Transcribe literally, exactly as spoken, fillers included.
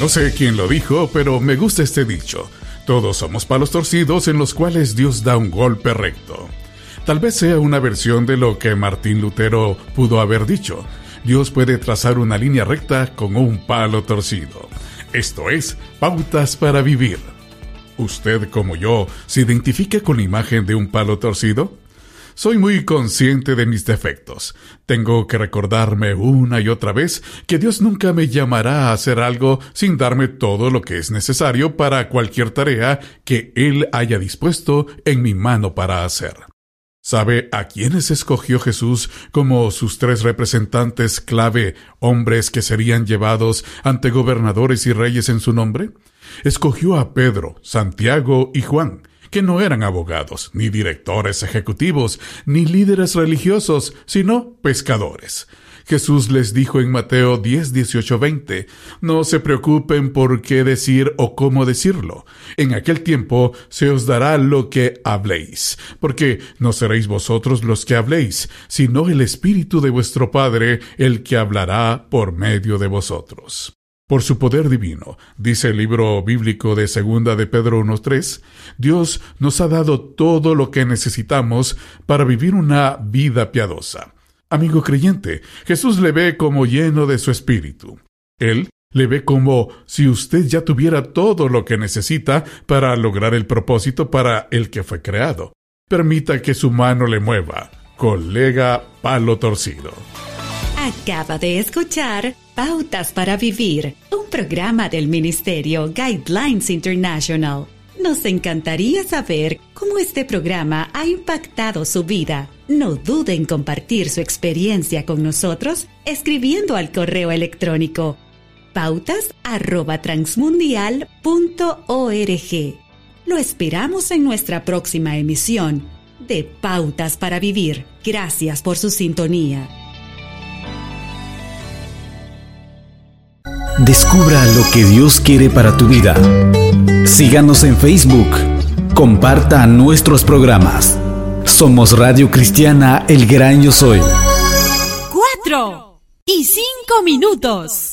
No sé quién lo dijo, pero me gusta este dicho. Todos somos palos torcidos en los cuales Dios da un golpe recto. Tal vez sea una versión de lo que Martín Lutero pudo haber dicho. Dios puede trazar una línea recta con un palo torcido. Esto es Pautas para Vivir. ¿Usted, como yo, se identifica con la imagen de un palo torcido? Soy muy consciente de mis defectos. Tengo que recordarme una y otra vez que Dios nunca me llamará a hacer algo sin darme todo lo que es necesario para cualquier tarea que Él haya dispuesto en mi mano para hacer. ¿Sabe a quiénes escogió Jesús como sus tres representantes clave, hombres que serían llevados ante gobernadores y reyes en su nombre? Escogió a Pedro, Santiago y Juan, que no eran abogados, ni directores ejecutivos, ni líderes religiosos, sino pescadores. Jesús les dijo en Mateo diez, dieciocho, veinte, no se preocupen por qué decir o cómo decirlo. En aquel tiempo se os dará lo que habléis, porque no seréis vosotros los que habléis, sino el Espíritu de vuestro Padre el que hablará por medio de vosotros. Por su poder divino, dice el libro bíblico de Segunda de Pedro uno tres, Dios nos ha dado todo lo que necesitamos para vivir una vida piadosa. Amigo creyente, Jesús le ve como lleno de su espíritu. Él le ve como si usted ya tuviera todo lo que necesita para lograr el propósito para el que fue creado. Permita que su mano le mueva, colega palo torcido. Acaba de escuchar Pautas para Vivir, un programa del Ministerio Guidelines International. Nos encantaría saber cómo este programa ha impactado su vida. No dude en compartir su experiencia con nosotros escribiendo al correo electrónico pautas arroba transmundial punto org. Lo esperamos en nuestra próxima emisión de Pautas para Vivir. Gracias por su sintonía. Descubra lo que Dios quiere para tu vida. Síganos en Facebook. Comparta nuestros programas. Somos Radio Cristiana El Gran Yo Soy. Cuatro y cinco minutos.